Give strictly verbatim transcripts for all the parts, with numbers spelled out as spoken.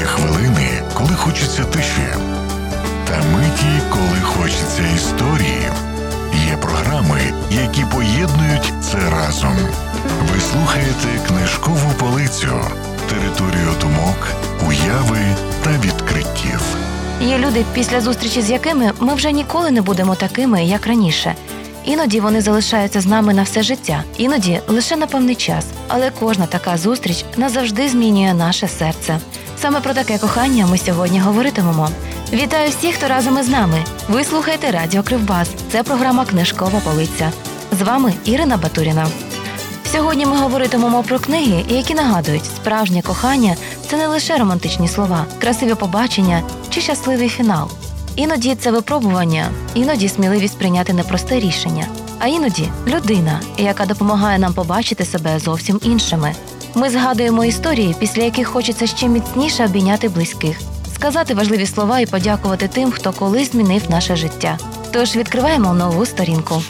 хвилини, коли хочеться тиші, та миті, коли хочеться історії. Є програми, які поєднують це разом. Ви слухаєте «Книжкову полицю» – територію думок, уяви та відкриттів. Є люди, після зустрічі з якими ми вже ніколи не будемо такими, як раніше. Іноді вони залишаються з нами на все життя, іноді лише на певний час. Але кожна така зустріч назавжди змінює наше серце. Саме про таке кохання ми сьогодні говоритимемо. Вітаю всіх, хто разом із нами. Ви слухаєте Радіо Кривбас. Це програма «Книжкова полиця». З вами Ірина Батуріна. Сьогодні ми говоритимемо про книги, які нагадують, справжнє кохання – це не лише романтичні слова, красиві побачення чи щасливий фінал. Іноді це випробування, іноді сміливість прийняти непросте рішення, а іноді людина, яка допомагає нам побачити себе зовсім іншими. Ми згадуємо історії, після яких хочеться ще міцніше обійняти близьких, сказати важливі слова і подякувати тим, хто колись змінив наше життя. Тож відкриваємо нову сторінку.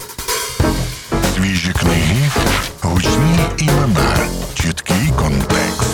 Свіжі книги, гучні імена, чіткий контекст.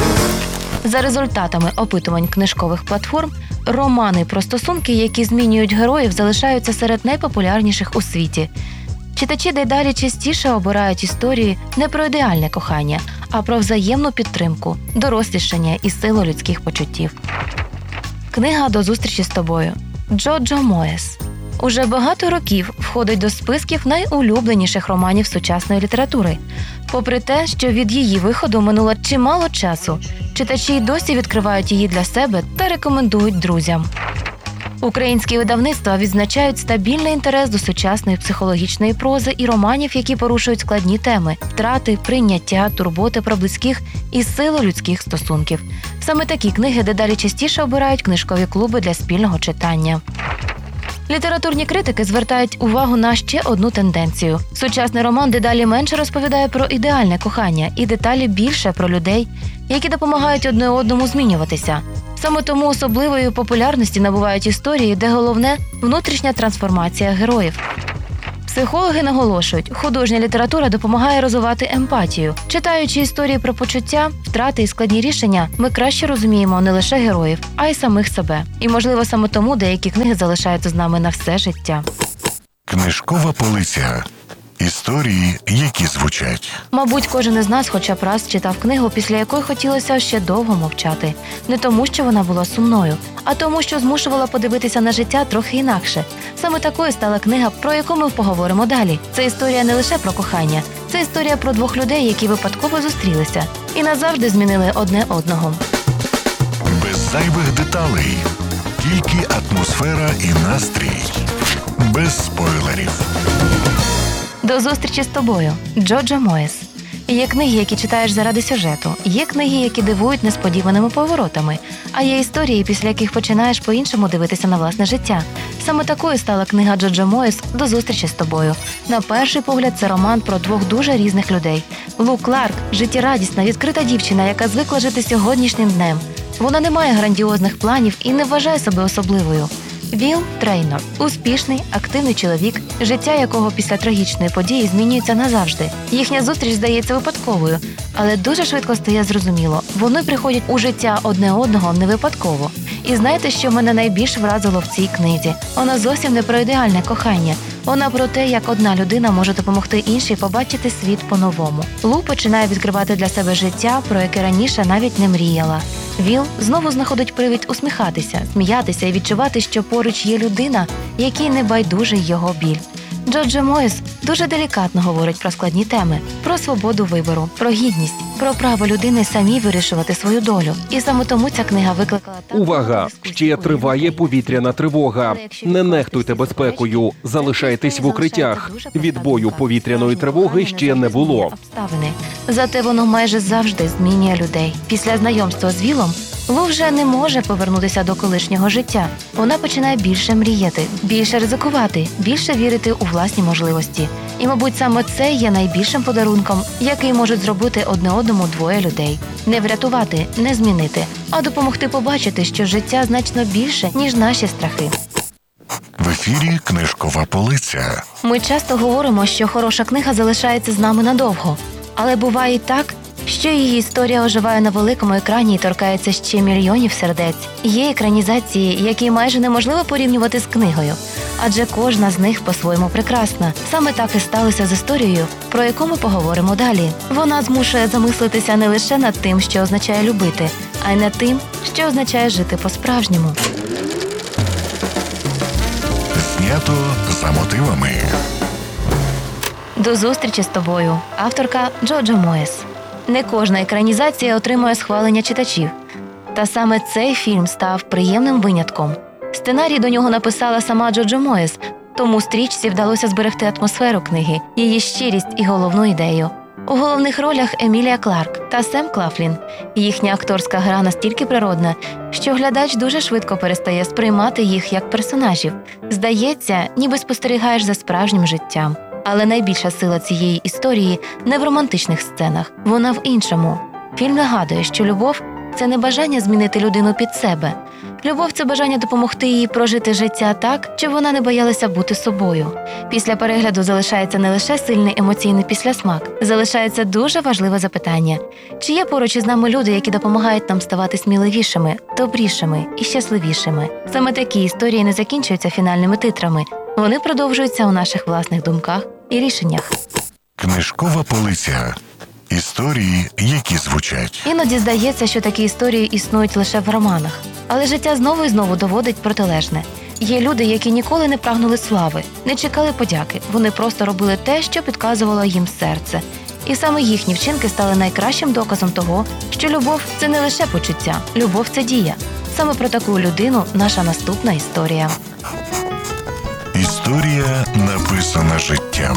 За результатами опитувань книжкових платформ, романи про стосунки, які змінюють героїв, залишаються серед найпопулярніших у світі. Читачі дедалі частіше обирають історії не про ідеальне кохання, а про взаємну підтримку, дорослішання і силу людських почуттів. Книга «До зустрічі з тобою» Джоджо Моєс. Уже багато років входить до списків найулюбленіших романів сучасної літератури. Попри те, що від її виходу минуло чимало часу, читачі й досі відкривають її для себе та рекомендують друзям. Українські видавництва відзначають стабільний інтерес до сучасної психологічної прози і романів, які порушують складні теми – втрати, прийняття, турботи про близьких і силу людських стосунків. Саме такі книги дедалі частіше обирають книжкові клуби для спільного читання. Літературні критики звертають увагу на ще одну тенденцію. Сучасний роман дедалі менше розповідає про ідеальне кохання і деталі більше про людей, які допомагають одне одному змінюватися. Саме тому особливої популярності набувають історії, де головне – внутрішня трансформація героїв. Психологи наголошують, художня література допомагає розвивати емпатію. Читаючи історії про почуття, втрати і складні рішення, ми краще розуміємо не лише героїв, а й самих себе. І, можливо, саме тому деякі книги залишаються з нами на все життя. Книжкова полиця. Історії, які звучать. Мабуть, кожен із нас хоча б раз читав книгу, після якої хотілося ще довго мовчати. Не тому, що вона була сумною, а тому, що змушувала подивитися на життя трохи інакше. Саме такою стала книга, про яку ми поговоримо далі. Це історія не лише про кохання. Це історія про двох людей, які випадково зустрілися і назавжди змінили одне одного. Без зайвих деталей. Тільки атмосфера і настрій. Без спойлерів. «До зустрічі з тобою» Джоджо Моєс. Є книги, які читаєш заради сюжету, є книги, які дивують несподіваними поворотами, а є історії, після яких починаєш по-іншому дивитися на власне життя. Саме такою стала книга Джоджо Моєс «До зустрічі з тобою». На перший погляд, це роман про двох дуже різних людей. Лу Кларк – життєрадісна, відкрита дівчина, яка звикла жити сьогоднішнім днем. Вона не має грандіозних планів і не вважає себе особливою. Віл Трейнор – успішний, активний чоловік, життя якого після трагічної події змінюється назавжди. Їхня зустріч здається випадковою, але дуже швидко стає зрозуміло – вони приходять у життя одне одного не випадково. І знаєте, що мене найбільш вразило в цій книзі? Вона зовсім не про ідеальне кохання. Вона про те, як одна людина може допомогти іншій побачити світ по-новому. Лу починає відкривати для себе життя, про яке раніше навіть не мріяла. Віл знову знаходить привід усміхатися, сміятися і відчувати, що поруч є людина, якій не байдужий його біль. Джоджо Моєс дуже делікатно говорить про складні теми, про свободу вибору, про гідність, про право людини самій вирішувати свою долю. І саме тому ця книга викликала... Увага! Ще триває повітряна тривога. Не нехтуйте безпекою, залишайтесь в укриттях. Відбою повітряної тривоги ще не було. Обставини. Зате воно майже завжди змінює людей. Після знайомства з Вілом Лу вже не може повернутися до колишнього життя. Вона починає більше мріяти, більше ризикувати, більше вірити у власні можливості. І, мабуть, саме це є найбільшим подарунком, який можуть зробити одне одному двоє людей. Не врятувати, не змінити, а допомогти побачити, що життя значно більше, ніж наші страхи. В ефірі «Книжкова полиця». Ми часто говоримо, що хороша книга залишається з нами надовго. Але буває і так, що її історія оживає на великому екрані і торкається ще мільйонів сердець. Є екранізації, які майже неможливо порівнювати з книгою, адже кожна з них по-своєму прекрасна. Саме так і сталося з історією, про яку ми поговоримо далі. Вона змушує замислитися не лише над тим, що означає любити, а й над тим, що означає жити по-справжньому. Знято за мотивами. До зустрічі з тобою. Авторка Джоджо Моєс. Не кожна екранізація отримує схвалення читачів. Та саме цей фільм став приємним винятком. Сценарій до нього написала сама Джоджо Моєс, тому стрічці вдалося зберегти атмосферу книги, її щирість і головну ідею. У головних ролях Емілія Кларк та Сем Клафлін. Їхня акторська гра настільки природна, що глядач дуже швидко перестає сприймати їх як персонажів. Здається, ніби спостерігаєш за справжнім життям. Але найбільша сила цієї історії не в романтичних сценах, вона в іншому. Фільм нагадує, що любов – це не бажання змінити людину під себе. Любов – це бажання допомогти їй прожити життя так, щоб вона не боялася бути собою. Після перегляду залишається не лише сильний емоційний післясмак, залишається дуже важливе запитання. Чи є поруч із нами люди, які допомагають нам ставати сміливішими, добрішими і щасливішими? Саме такі історії не закінчуються фінальними титрами. Вони продовжуються у наших власних думках і рішеннях. Книжкова полиця. Історії, які звучать. Іноді здається, що такі історії існують лише в романах. Але життя знову і знову доводить протилежне. Є люди, які ніколи не прагнули слави, не чекали подяки. Вони просто робили те, що підказувало їм серце. І саме їхні вчинки стали найкращим доказом того, що любов – це не лише почуття, любов – це дія. Саме про таку людину наша наступна історія. Історія, написана життям.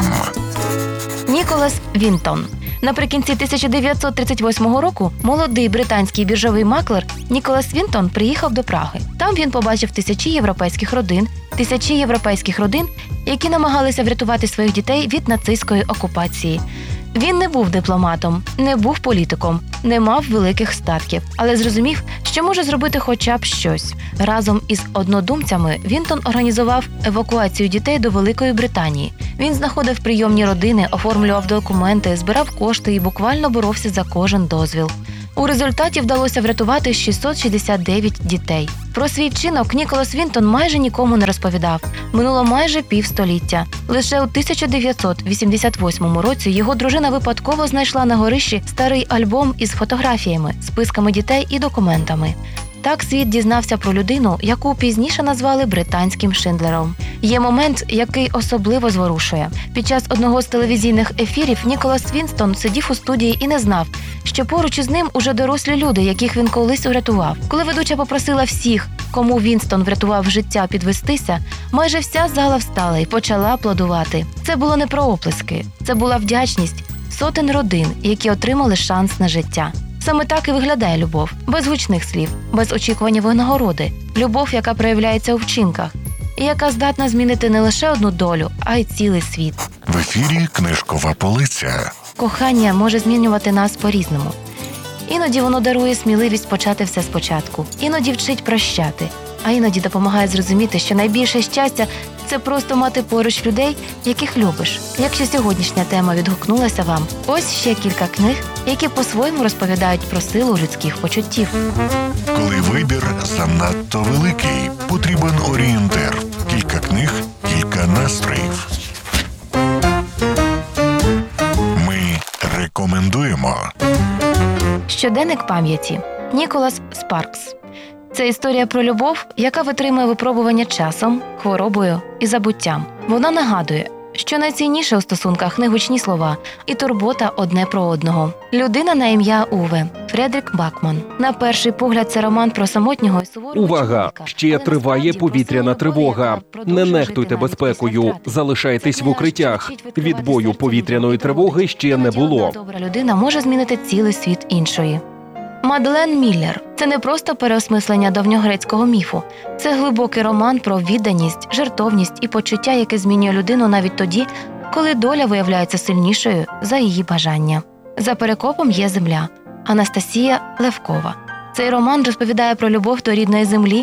Ніколас Вінтон. Наприкінці тисяча дев'ятсот тридцять восьмого року молодий британський біржовий маклер Ніколас Вінтон приїхав до Праги. Там він побачив тисячі європейських родин, тисячі європейських родин, які намагалися врятувати своїх дітей від нацистської окупації. Він не був дипломатом, не був політиком, не мав великих статків, але зрозумів, що може зробити хоча б щось. Разом із однодумцями Вінтон організував евакуацію дітей до Великої Британії. Він знаходив прийомні родини, оформлював документи, збирав кошти і буквально боровся за кожен дозвіл. У результаті вдалося врятувати шістсот шістдесят дев'ять дітей. Про свій вчинок Ніколас Вінтон майже нікому не розповідав. Минуло майже півстоліття. Лише у тисяча дев'ятсот вісімдесят восьмому році його дружина випадково знайшла на горищі старий альбом із фотографіями, списками дітей і документами. Так світ дізнався про людину, яку пізніше назвали британським Шиндлером. Є момент, який особливо зворушує. Під час одного з телевізійних ефірів Ніколас Вінтон сидів у студії і не знав, що поруч із ним уже дорослі люди, яких він колись урятував. Коли ведуча попросила всіх, кому Вінстон врятував життя, підвестися, майже вся зала встала і почала аплодувати. Це було не про оплески, це була вдячність сотень родин, які отримали шанс на життя. Саме так і виглядає любов. Без гучних слів, без очікування винагороди. Любов, яка проявляється у вчинках. І яка здатна змінити не лише одну долю, а й цілий світ. В ефірі «Книжкова полиця». Кохання може змінювати нас по-різному. Іноді воно дарує сміливість почати все спочатку. Іноді вчить прощати. А іноді допомагає зрозуміти, що найбільше щастя – це просто мати поруч людей, яких любиш. Якщо сьогоднішня тема відгукнулася вам, ось ще кілька книг, які по-своєму розповідають про силу людських почуттів. Коли вибір занадто великий, потрібен орієнтир. Кілька книг, кілька настроїв. Ми рекомендуємо. Щоденник пам'яті. Ніколас Спаркс. Це історія про любов, яка витримує випробування часом, хворобою і забуттям. Вона нагадує, що найцінніше у стосунках не гучні слова і турбота одне про одного. Людина на ім'я Уве. Фредрік Бакман. На перший погляд це роман про самотнього і суворого Увага! чоловіка. Ще Але триває насправді про повітряна силу тривога. волі, яка Не продовжує нехтуйте жити навіть безпекою. після втрати. Залишайтесь Це в укриттях. книга, що вчить відкривати Відбою серце повітряної любові. тривоги ще не Іноді одна було. добра людина може змінити цілий світ іншої. Мадлен Міллер – це не просто переосмислення давньогрецького міфу. Це глибокий роман про відданість, жертовність і почуття, яке змінює людину навіть тоді, коли доля виявляється сильнішою за її бажання. За перекопом є земля. Анастасія Левкова. Цей роман розповідає про любов до рідної землі,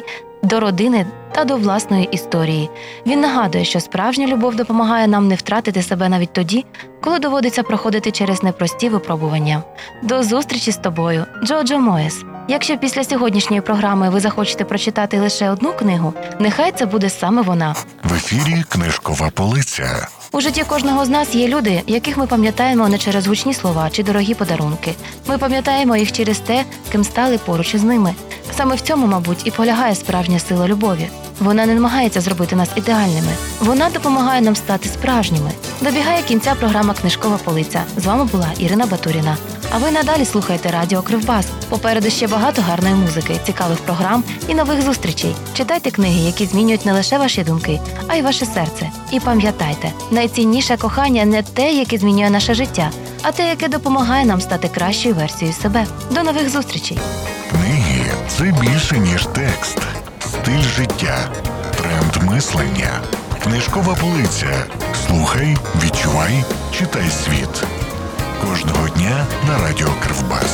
до родини та до власної історії. Він нагадує, що справжня любов допомагає нам не втратити себе навіть тоді, коли доводиться проходити через непрості випробування. До зустрічі з тобою, Джоджо Моєс. Якщо після сьогоднішньої програми ви захочете прочитати лише одну книгу, нехай це буде саме вона. В ефірі «Книжкова полиця». У житті кожного з нас є люди, яких ми пам'ятаємо не через гучні слова чи дорогі подарунки. Ми пам'ятаємо їх через те, ким стали поруч із ними. Саме в цьому, мабуть, і полягає справжня сила любові. Вона не намагається зробити нас ідеальними. Вона допомагає нам стати справжніми. Добігає кінця програма «Книжкова полиця». З вами була Ірина Батуріна. А ви надалі слухайте радіо Кривбас. Попереду ще багато гарної музики, цікавих програм і нових зустрічей. Читайте книги, які змінюють не лише ваші думки, а й ваше серце. І пам'ятайте, найцінніше кохання не те, яке змінює наше життя, а те, яке допомагає нам стати кращою версією себе. До нових зустрічей! Книги – це більше, ніж текст. Стиль життя, тренд мислення. Книжкова полиця. Слухай, відчувай, читай світ. Кожного дня на радіо Кривбас.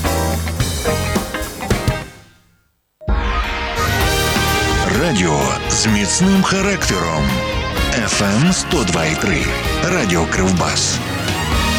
Радіо з міцним характером. еф ем сто два і три. Радіо Кривбас.